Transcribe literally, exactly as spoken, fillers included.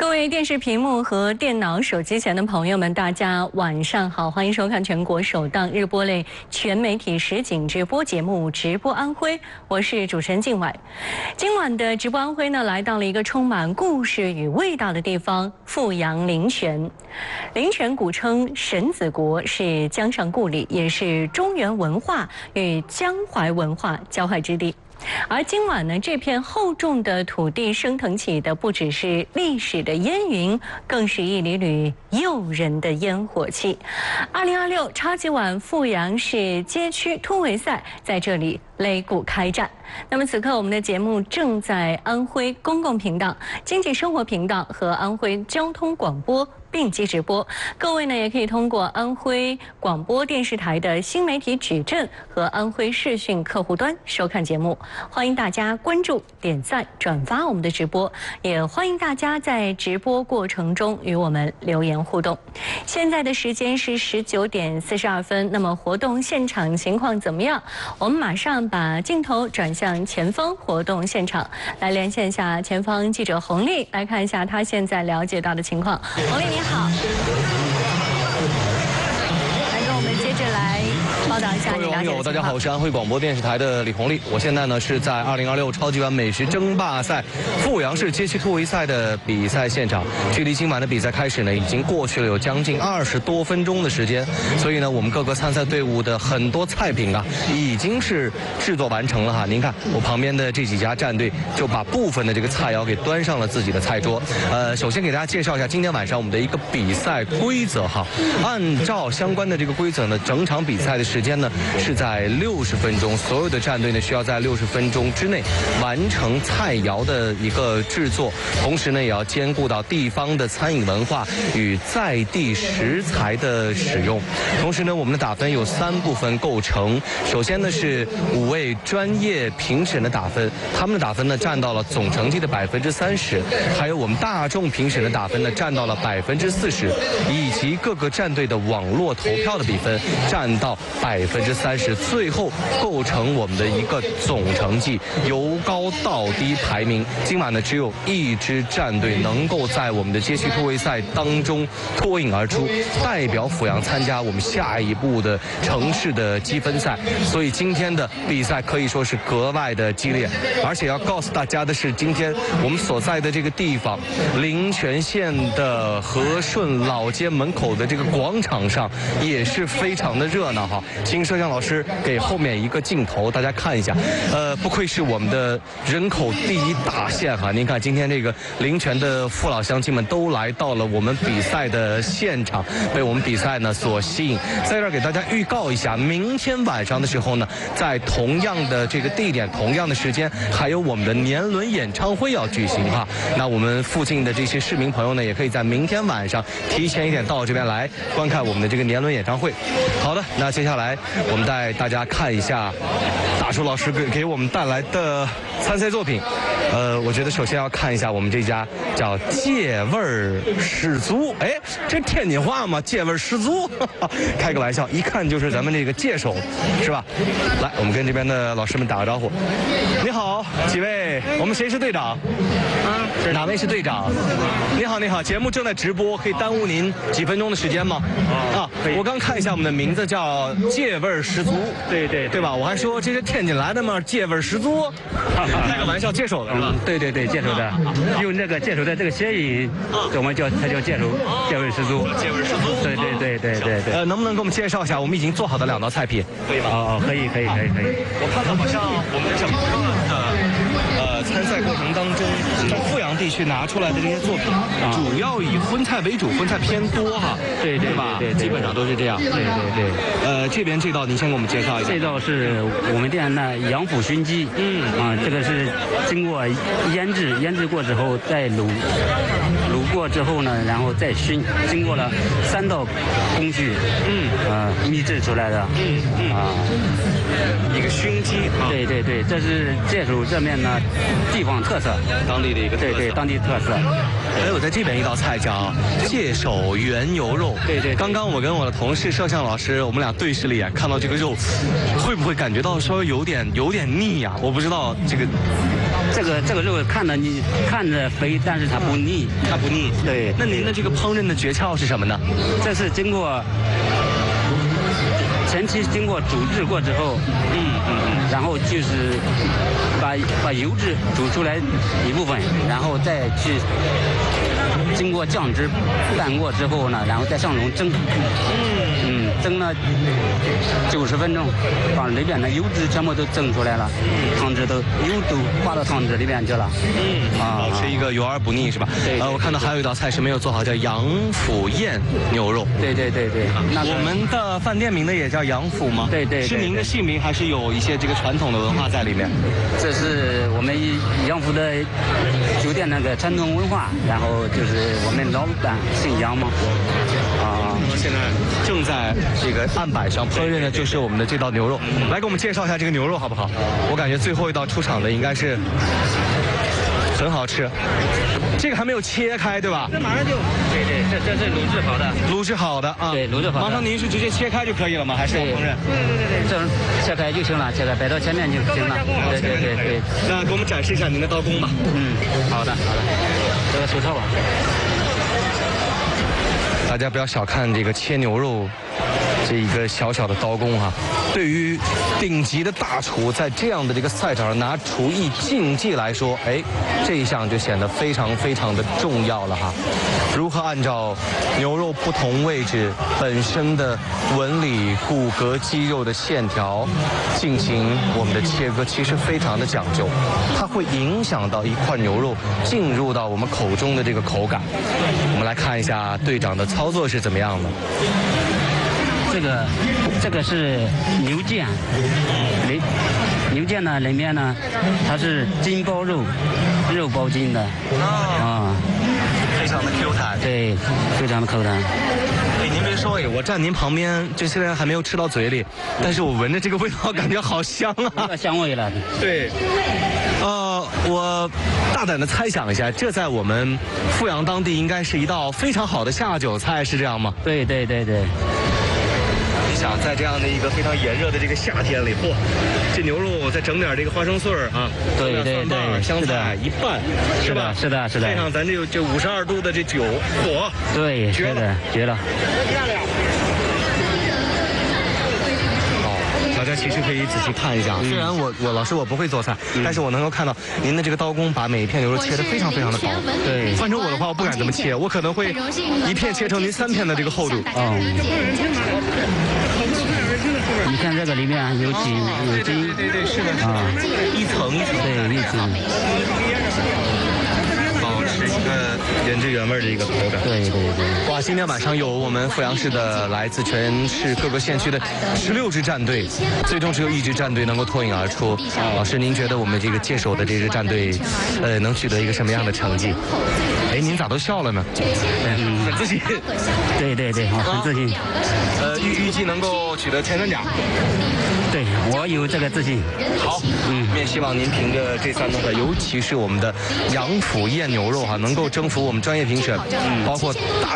各位电视屏幕和电脑、手机前的朋友们，大家晚上好，欢迎收看全国首档日播类全媒体实景直播节目《直播安徽》，我是主持人静婉。今晚的直播安徽呢，来到了一个充满故事与味道的地方——阜阳灵泉。灵泉古称神子国，是江上故里，也是中原文化与江淮文化交汇之地。 而今晚呢，这片厚重的土地升腾起的不只是历史的烟云，更是一缕缕诱人的烟火气。二零二六超级碗阜阳市街区突围赛在这里擂鼓开战。那么此刻我们的节目正在安徽公共频道、经济生活频道和安徽交通广播 并机直播，各位呢也可以通过安徽广播电视台的新媒体矩阵和安徽视讯客户端收看节目。欢迎大家关注、点赞、转发我们的直播，也欢迎大家在直播过程中与我们留言互动。现在的时间是十九点四十二分，那么活动现场情况怎么样？我们马上把镜头转向前方活动现场，来连线一下前方记者洪丽，来看一下他现在了解到的情况。洪丽，你好。 好，来跟我们接着来报道一下。各位网友， 大家好，我是安徽广播电视台的李红丽。我现在呢是在二零二六超级碗美食争霸赛阜阳市街区突围赛的比赛现场。距离今晚的比赛开始呢，已经过去了有将近二十多分钟的时间。所以呢，我们各个参赛队伍的很多菜品啊，已经是制作完成了哈。您看我旁边的这几家战队就把部分的这个菜肴给端上了自己的菜桌。呃，首先给大家介绍一下今天晚上我们的一个比赛规则哈。按照相关的这个规则呢，整场比赛的时间呢是在六十分钟，所有的战队呢需要在六十分钟之内完成菜肴的一个制作，同时呢也要兼顾到地方的餐饮文化与在地食材的使用。同时呢，我们的打分有三部分构成。首先呢是五位专业评审的打分，他们的打分呢占到了总成绩的百分之三十，还有我们大众评审的打分呢占到了百分之四十，以及各个战队的网络投票的比分占到百分之三十，最后构成我们的一个总成绩，由高到低排名。今晚呢，只有一支战队能够在我们的街区突围赛当中脱颖而出，代表阜阳参加我们下一步的城市的积分赛。所以今天的比赛可以说是格外的激烈，而且要告诉大家的是，今天我们所在的这个地方，灵泉县的和顺老街门口的这个广场上也是非常的热闹哈。请摄像老师给后面一个镜头，大家看一下。呃，不愧是我们的人口第一大县哈。您看今天这个灵泉的父老乡亲们都来到了我们比赛的现场，被我们比赛呢所吸引。在这儿给大家预告一下，明天晚上的时候呢，在同样的这个地点、同样的时间，还有我们的年轮演唱会要举行哈。那我们附近的这些市民朋友呢，也可以在明天晚上提前一点到这边来观看我们的这个年轮演唱会。好的，那接下来我们带大家看一下大叔老师给给我们带来的参赛作品。呃，我觉得首先要看一下我们这家叫芥味儿十足，哎，这天津话嘛，芥味儿十足，开个玩笑，一看就是咱们这个芥手，是吧？来，我们跟这边的老师们打个招呼。你好，几位？我们谁是队长？啊，哪位是队长？你好，你好，节目正在直播，可以耽误您几分钟的时间吗？啊，我刚看一下我们的名字叫芥味儿十足，对对对吧？我还说这是天津来的吗？芥味儿十足，开个玩笑，芥手的是吧？ 对对对，芥手的，用那个芥手的这个谐音，我们叫它叫芥手，芥味十足， 芥味十足。 对对对对对对。 呃，能不能给我们介绍一下我们已经做好的两道菜品，可以吗？ 哦，可以可以可以可以。 我看到好像我们整个的呃参赛过程当中，从阜阳地区拿出来的这些作品，主要以荤菜为主，荤菜偏多哈。 对对吧？ 对对， 基本上都是这样。 对对对。 呃，这边这道您先给我们介绍一下。 这道是我们店的杨府熏鸡。嗯。啊，这个是经过腌制，腌制过之后再卤，卤过之后呢，然后再熏，经过了三道工序。嗯。啊，秘制出来的。嗯嗯。啊。 一个熏鸡。 对对对，这是芥手这面呢地方特色， 当地的一个特色。 对对，当地特色。 还有在这边一道菜叫芥手原牛肉。 对对。 刚刚我跟我的同事摄像老师，我们俩对视了一眼，看到这个肉，会不会感觉到稍微有点有点腻呀、啊？我不知道这个这个这个肉看着你看着肥，但是它不腻， 它不腻。 对。 那您的这个烹饪的诀窍是什么呢？ 这是经过前期经过煮制过之后，嗯嗯嗯，然后就是把把油脂煮出来一部分，然后再去经过酱汁拌过之后呢，然后再上笼蒸。嗯，蒸了九十分钟，把里边的油脂全部都蒸出来了，汤汁都油都化到汤汁里边去了。 嗯，啊，保持一个油而不腻是吧？ 对。 呃，我看到还有一道菜是没有做好，叫杨府宴牛肉。 对对对对。 那我们的饭店名的也叫杨府吗？ 对对。 是您的姓名，还是有一些这个传统的文化在里面？ 这是我们杨府的酒店那个传统文化，然后就是我们老板姓杨嘛。啊， 现在正在这个案板上烹饪的就是我们的这道牛肉。来给我们介绍一下这个牛肉好不好？我感觉最后一道出场的应该是很好吃。这个还没有切开对吧？ 这马上就，对对，这这是卤制好的， 卤制好的啊。 对，卤制好的。 马上您是直接切开就可以了吗？还是要烹饪？ 对对对对，这切开就行了，切开摆到前面就行了。对对对对。 那给我们展示一下您的刀工吧。 嗯，好的好的，这个手抄吧。 大家不要小看这个切牛肉这一个小小的刀工哈，对于顶级的大厨在这样的这个赛场上拿厨艺竞技来说，哎，这一项就显得非常非常的重要了哈。如何按照牛肉不同位置本身的纹理、骨骼、肌肉的线条进行我们的切割，其实非常的讲究，它会影响到一块牛肉进入到我们口中的这个口感。我们来看一下队长的操作是怎么样的。 这个这个是牛腱，里牛腱呢里面呢它是筋包肉，肉包筋的啊， 非常的 Q 弹， 对，非常的 Q 弹。 哎，您别说，哎，我站您旁边，就现在还没有吃到嘴里，但是我闻着这个味道，感觉好香啊， 香味了。 对，呃，我大胆的猜想一下，这在我们阜阳当地应该是一道非常好的下酒菜，是这样吗？ 对对对对。 想在这样的一个非常炎热的这个夏天里，嚯，这牛肉再整点这个花生碎儿啊， 对对对， 香菜一拌， 是吧？是的，是的。 配上咱这这五十二度的这酒，嚯， 对， 绝了， 绝了。 大家其实可以仔细看一下，虽然我我老师我不会做菜，但是我能够看到您的这个刀工把每一片牛肉切得非常非常的薄。 对， 换成我的话，我不敢这么切，我可能会一片切成您三片的这个厚度。 嗯。你看这个里面有筋，有筋。 对对对，是的， 啊， 一层一层。 对，一层。 保持一个原汁原味的一个口感。 对对对。 哇，今天晚上有我们阜阳市的来自全市各个县区的十六支战队，最终只有一支战队能够脱颖而出。老师，您觉得我们这个接手的这支战队，呃，能取得一个什么样的成绩？哎，您咋都笑了呢？嗯，很自信。 对对对，我很自信。 呃，预预计能够取得前三甲。 对，我有这个自信。 好，嗯，也希望您凭着这三道菜，尤其是我们的杨府宴牛肉哈，能够征服我们专业评审，包括大。